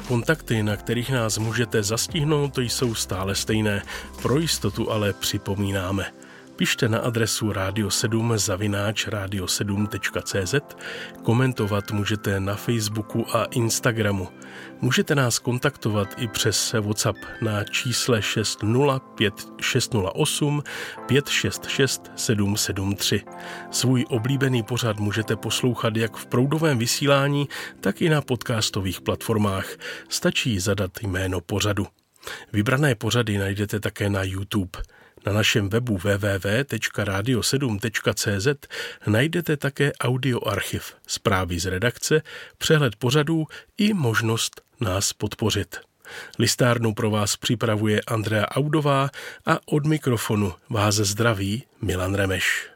Kontakty, na kterých nás můžete zastihnout, to jsou stále stejné. Pro jistotu ale připomínáme. Pište na adresu radio7@radio7.cz, komentovat můžete na Facebooku a Instagramu. Můžete nás kontaktovat i přes WhatsApp na čísle 605 608 566 773. Svůj oblíbený pořad můžete poslouchat jak v proudovém vysílání, tak i na podcastových platformách. Stačí zadat jméno pořadu. Vybrané pořady najdete také na YouTube. Na našem webu www.radio7.cz najdete také audioarchiv, zprávy z redakce, přehled pořadů i možnost nás podpořit. Listárnu pro vás připravuje Andrea Audová a od mikrofonu vás zdraví Milan Remeš.